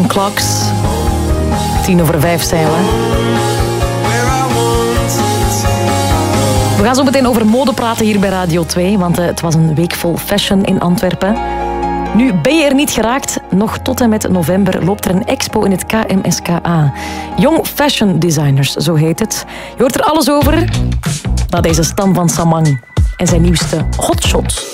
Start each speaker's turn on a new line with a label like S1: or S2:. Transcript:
S1: Clocks. 5:10 zijn we. We gaan zo meteen over mode praten hier bij Radio 2, want het was een week vol fashion in Antwerpen. Nu, ben je er niet geraakt? Nog tot en met november loopt er een expo in het KMSKA. Young Fashion Designers, zo heet het. Je hoort er alles over. Dat is Stan van Samang en zijn nieuwste Hotshot.